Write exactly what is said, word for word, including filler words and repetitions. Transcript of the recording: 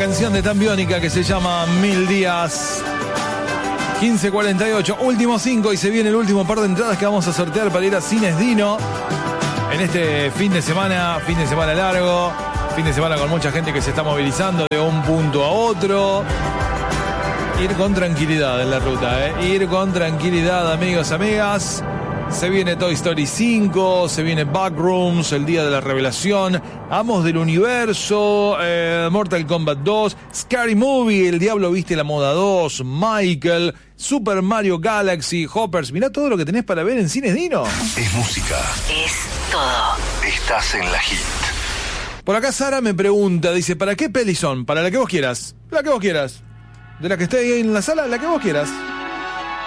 canción de Tan Biónica que se llama Mil Días. quince cuarenta y ocho, último cinco y se viene el último par de entradas que vamos a sortear para ir a Cines Dino en este fin de semana, fin de semana largo, fin de semana con mucha gente que se está movilizando de un punto a otro. Ir con tranquilidad en la ruta, ¿eh? Ir con tranquilidad, amigos, amigas. Se viene Toy Story cinco, se viene Backrooms, el día de la revelación, Amos del Universo, eh, Mortal Kombat dos, Scary Movie, El Diablo Viste la Moda dos, Michael, Super Mario Galaxy, Hoppers. Mirá todo lo que tenés para ver en Cines Dino. Es música. Es todo. Estás en la hit. Por acá Sara me pregunta, dice, ¿para qué peli son? Para la que vos quieras, la que vos quieras. De la que esté ahí en la sala, la que vos quieras.